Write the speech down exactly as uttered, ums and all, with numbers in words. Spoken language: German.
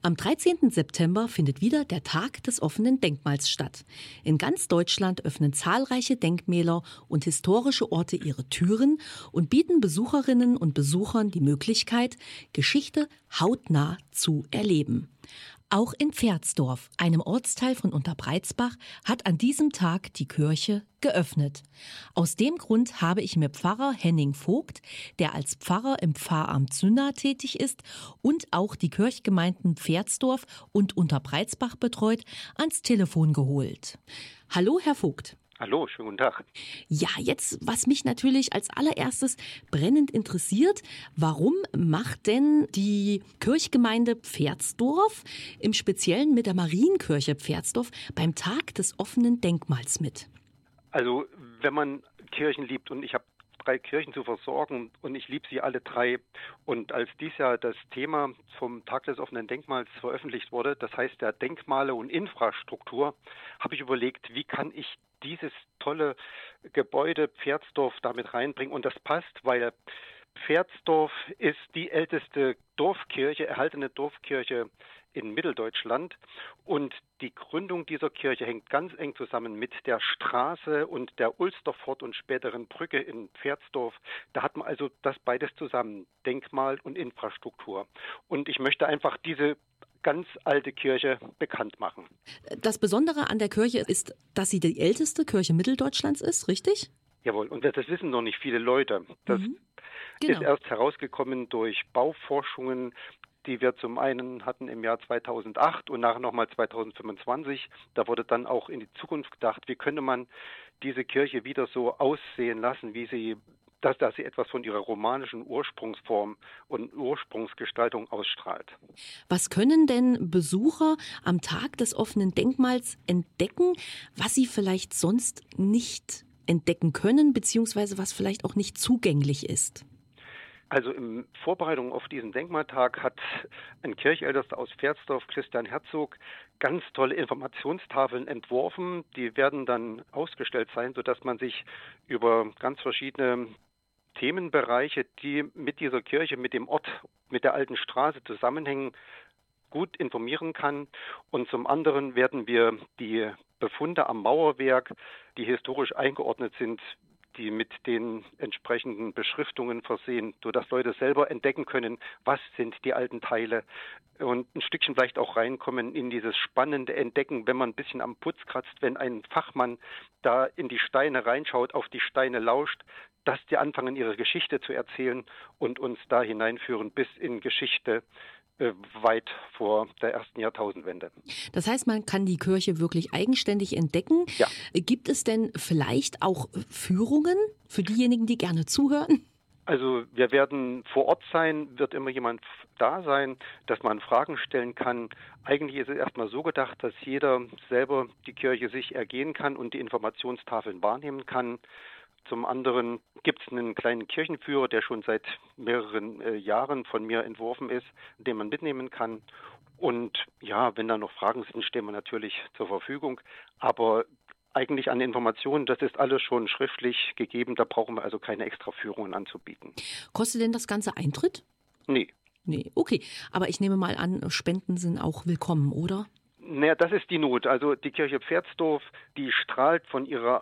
Am dreizehnten September findet wieder der Tag des offenen Denkmals statt. In ganz Deutschland öffnen zahlreiche Denkmäler und historische Orte ihre Türen und bieten Besucherinnen und Besuchern die Möglichkeit, Geschichte hautnah zu erleben. Auch in Pferdsdorf, einem Ortsteil von Unterbreizbach, hat an diesem Tag die Kirche geöffnet. Aus dem Grund habe ich mir Pfarrer Henning Vogt, der als Pfarrer im Pfarramt Sünna tätig ist und auch die Kirchgemeinden Pferdsdorf und Unterbreizbach betreut, ans Telefon geholt. Hallo, Herr Vogt. Hallo, schönen guten Tag. Ja, jetzt, was mich natürlich als allererstes brennend interessiert, warum macht denn die Kirchgemeinde Pferdsdorf, im Speziellen mit der Marienkirche Pferdsdorf, beim Tag des offenen Denkmals mit? Also, wenn man Kirchen liebt, und ich habe drei Kirchen zu versorgen und ich liebe sie alle drei. Und als dies Jahr das Thema vom Tag des offenen Denkmals veröffentlicht wurde, das heißt der Denkmale und Infrastruktur, habe ich überlegt, wie kann ich dieses tolle Gebäude Pferdsdorf damit reinbringen. Und das passt, weil Pferdsdorf ist die älteste Dorfkirche, erhaltene Dorfkirche in Mitteldeutschland. Und die Gründung dieser Kirche hängt ganz eng zusammen mit der Straße und der Ulsterfort und späteren Brücke in Pferdsdorf. Da hat man also das beides zusammen, Denkmal und Infrastruktur. Und ich möchte einfach diese ganz alte Kirche bekannt machen. Das Besondere an der Kirche ist, dass sie die älteste Kirche Mitteldeutschlands ist, richtig? Jawohl, und das wissen noch nicht viele Leute. Das mhm. genau. ist erst herausgekommen durch Bauforschungen, die wir zum einen hatten im Jahr zweitausendacht und nachher nochmal zweitausendfünfundzwanzig. Da wurde dann auch in die Zukunft gedacht, wie könnte man diese Kirche wieder so aussehen lassen, wie sie dass, dass sie etwas von ihrer romanischen Ursprungsform und Ursprungsgestaltung ausstrahlt. Was können denn Besucher am Tag des offenen Denkmals entdecken, was sie vielleicht sonst nicht entdecken können, beziehungsweise was vielleicht auch nicht zugänglich ist? Also in Vorbereitung auf diesen Denkmaltag hat ein Kirchältester aus Pferdsdorf, Christian Herzog, ganz tolle Informationstafeln entworfen. Die werden dann ausgestellt sein, sodass man sich über ganz verschiedene Themenbereiche, die mit dieser Kirche, mit dem Ort, mit der alten Straße zusammenhängen, gut informieren kann. Und zum anderen werden wir die Befunde am Mauerwerk, die historisch eingeordnet sind, die mit den entsprechenden Beschriftungen versehen, sodass Leute selber entdecken können, was sind die alten Teile und ein Stückchen vielleicht auch reinkommen in dieses spannende Entdecken, wenn man ein bisschen am Putz kratzt, wenn ein Fachmann da in die Steine reinschaut, auf die Steine lauscht, dass die anfangen, ihre Geschichte zu erzählen und uns da hineinführen bis in Geschichte äh, weit vor der ersten Jahrtausendwende. Das heißt, man kann die Kirche wirklich eigenständig entdecken. Ja. Gibt es denn vielleicht auch Führungen für diejenigen, die gerne zuhören? Also wir werden vor Ort sein, wird immer jemand da sein, dass man Fragen stellen kann. Eigentlich ist es erstmal so gedacht, dass jeder selber die Kirche sich ergehen kann und die Informationstafeln wahrnehmen kann. Zum anderen gibt es einen kleinen Kirchenführer, der schon seit mehreren äh, Jahren von mir entworfen ist, den man mitnehmen kann. Und ja, wenn da noch Fragen sind, stehen wir natürlich zur Verfügung. Aber eigentlich an Informationen, das ist alles schon schriftlich gegeben, da brauchen wir also keine extra Führungen anzubieten. Kostet denn das Ganze Eintritt? Nee. Nee, okay. Aber ich nehme mal an, Spenden sind auch willkommen, oder? Naja, das ist die Not. Also die Kirche Pferdsdorf, die strahlt von ihrer